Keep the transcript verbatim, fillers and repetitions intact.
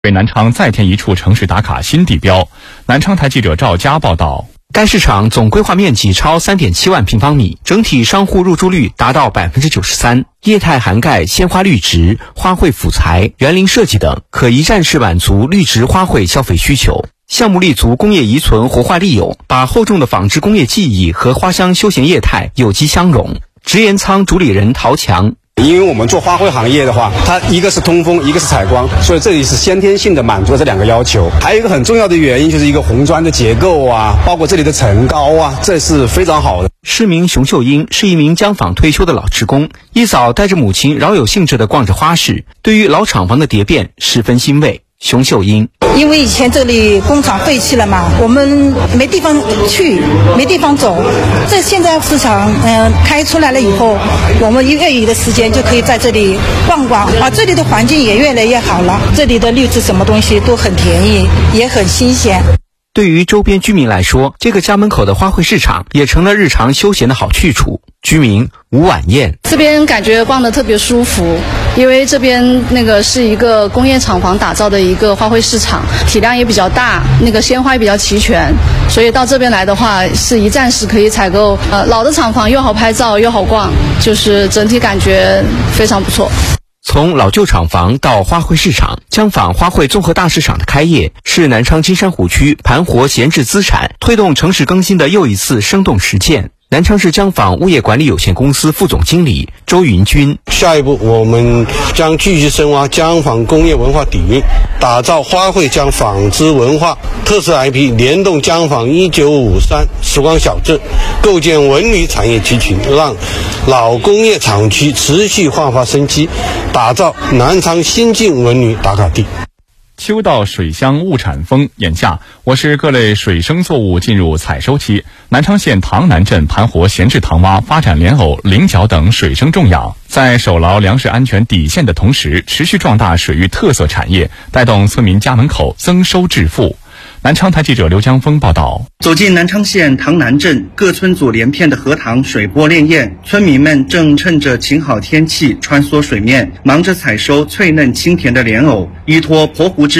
为南昌再添一处城市打卡新地标。南昌台记者赵佳报道。 该市场总规划面积超 三点七万平方米，整体商户入住率达到 百分之九十三， 业态涵盖鲜花绿植、花卉辅材、园林设计等，可一站式满足绿植花卉消费需求。项目立足工业遗存活化利用，把厚重的纺织工业技艺和花乡休闲业态有机相融。直言仓主理人陶强， 因为我们做花卉行业的话，它一个是通风，一个是采光，所以这里是先天性的满足了这两个要求。还有一个很重要的原因，就是一个红砖的结构啊，包括这里的层高啊，这是非常好的。 市民熊秀英是一名江纺退休的老职工，一早带着母亲饶有兴致地逛着花市，对于老厂房的蝶变十分欣慰。熊秀英， 因为以前这里工厂废弃了嘛，我们没地方去，没地方走。这现在市场嗯、呃、开出来了以后，我们一个月的时间就可以在这里逛逛啊，这里的环境也越来越好了，这里的绿植什么东西都很便宜，也很新鲜。 对于周边居民来说，这个家门口的花卉市场也成了日常休闲的好去处。居民吴婉燕， 这边感觉逛得特别舒服，因为这边那个是一个工业厂房打造的一个花卉市场，体量也比较大，那个鲜花也比较齐全，所以到这边来的话是一站式可以采购。呃，老的厂房又好拍照又好逛，就是整体感觉非常不错。 从老旧厂房到花卉市场，江纺花卉综合大市场的开业，是南昌金山湖区盘活闲置资产、推动城市更新的又一次生动实践。南昌市江纺物业管理有限公司副总经理周云军， 下一步我们将继续深挖江纺工业文化底蕴，打造花卉江纺织文化特色 I P， 联动江纺一九五三时光小镇，构建文旅产业集群，让老工业厂区持续焕发生机，打造南昌新晋文旅打卡地。 秋到水乡物产丰，眼下我市各类水生作物进入采收期。南昌县塘南镇盘活闲置塘洼，发展莲藕、菱角等水生种养，在守牢粮食安全底线的同时，持续壮大水域特色产业，带动村民家门口增收致富。南昌台记者刘江峰报道。 走进南昌县塘南镇，各村组连片的荷塘水波潋滟，村民们正趁着晴好天气穿梭水面，忙着采收脆嫩清甜的莲藕，依托鄱湖之